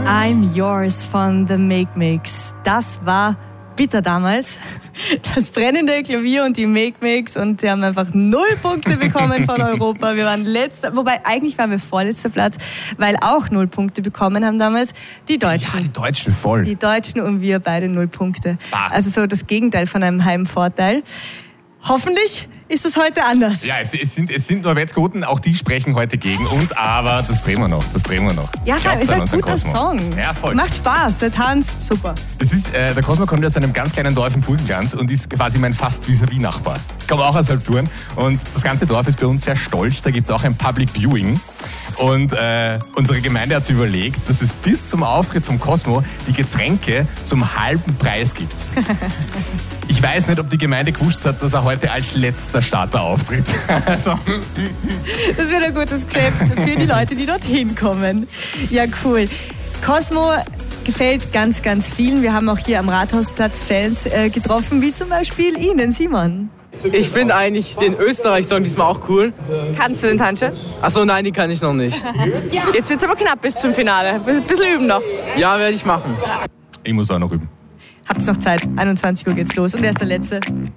I'm Yours von The Make Mix. Das war bitter damals. Das brennende Klavier und die Make Mix, und sie haben einfach 0 Punkte bekommen von Europa. Wir waren letzter, wobei eigentlich waren wir vorletzter Platz, weil auch 0 Punkte bekommen haben damals die Deutschen. Ja, die Deutschen voll. Die Deutschen und wir beide 0 Punkte. Also so das Gegenteil von einem Heimvorteil. Hoffentlich ist es heute anders. Ja, es sind nur Wettquoten, auch die sprechen heute gegen uns, aber das drehen wir noch. Ja, vor allem ist ein guter Song. Ja, voll. Macht Spaß, der Tanz, super. Das ist, der Cosmo kommt aus einem ganz kleinen Dorf im Burgenland und ist quasi mein fast vis-à-vis-Nachbar. Ich komme auch aus Halbtouren und das ganze Dorf ist bei uns sehr stolz. Da gibt es auch ein Public Viewing. Und unsere Gemeinde hat sich überlegt, dass es bis zum Auftritt vom Cosmo die Getränke zum halben Preis gibt. Ich weiß nicht, ob die Gemeinde gewusst hat, dass er heute als letzter Starter auftritt. Also. Das wird ein gutes Geschäft für die Leute, die dorthin kommen. Ja, cool. Cosmo gefällt ganz, ganz vielen. Wir haben auch hier am Rathausplatz Fans getroffen, wie zum Beispiel Ihnen, Simon. Ich finde eigentlich den Österreich-Song diesmal auch cool. Kannst du den tanzen? Achso, nein, die kann ich noch nicht. Jetzt wird es aber knapp bis zum Finale. Ein bisschen üben noch. Ja, werde ich machen. Ich muss auch noch üben. Habt ihr noch Zeit? 21 Uhr geht's los und er ist der Letzte.